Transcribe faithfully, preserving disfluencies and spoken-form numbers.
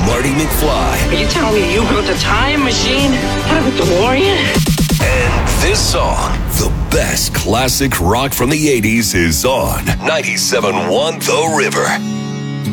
Marty McFly. Are you telling me you built a time machine out of a DeLorean? And this song, the best classic rock from the eighties, is on ninety-seven point one The River.